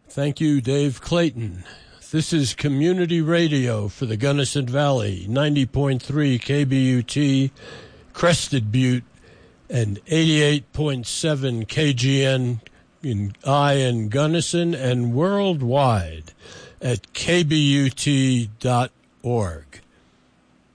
Thank you, Dave Clayton. This is Community Radio for the Gunnison Valley, 90.3 KBUT, Crested Butte, and 88.7 KGN in Gunnison and worldwide at kbut.org.